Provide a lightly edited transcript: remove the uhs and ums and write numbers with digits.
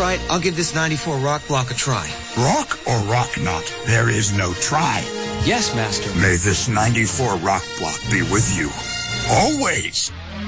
right, I'll give this 94 rock block a try. Rock or rock not? There is no try. Yes, Master. May this 94 rock block be with you. Always.